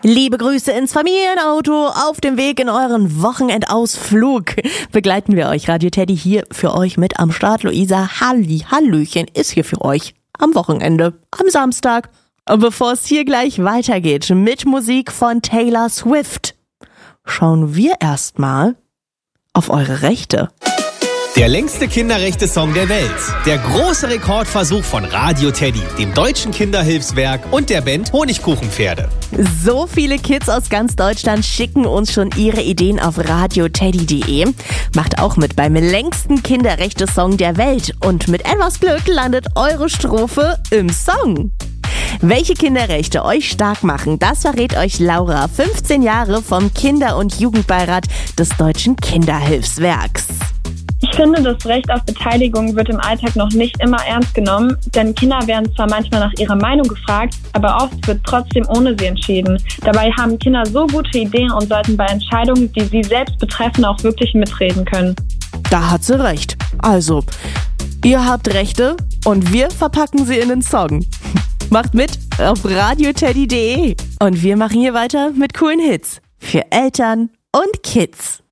Liebe Grüße ins Familienauto. Auf dem Weg in euren Wochenendausflug begleiten wir euch. Radio Teddy hier für euch mit am Start. Luisa Hallöchen ist hier für euch am Wochenende, am Samstag. Und bevor es hier gleich weitergeht mit Musik von Taylor Swift, schauen wir erstmal auf eure Rechte. Der längste Kinderrechte-Song der Welt. Der große Rekordversuch von Radio Teddy, dem Deutschen Kinderhilfswerk und der Band Honigkuchenpferde. So viele Kids aus ganz Deutschland schicken uns schon ihre Ideen auf radioteddy.de. Macht auch mit beim längsten Kinderrechte-Song der Welt. Und mit etwas Glück landet eure Strophe im Song. Welche Kinderrechte euch stark machen, das verrät euch Laura, 15 Jahre vom Kinder- und Jugendbeirat des Deutschen Kinderhilfswerks. Ich finde, das Recht auf Beteiligung wird im Alltag noch nicht immer ernst genommen, denn Kinder werden zwar manchmal nach ihrer Meinung gefragt, aber oft wird trotzdem ohne sie entschieden. Dabei haben Kinder so gute Ideen und sollten bei Entscheidungen, die sie selbst betreffen, auch wirklich mitreden können. Da hat sie recht. Also, ihr habt Rechte und wir verpacken sie in den Song. Macht mit auf radioteddy.de. Und wir machen hier weiter mit coolen Hits für Eltern und Kids.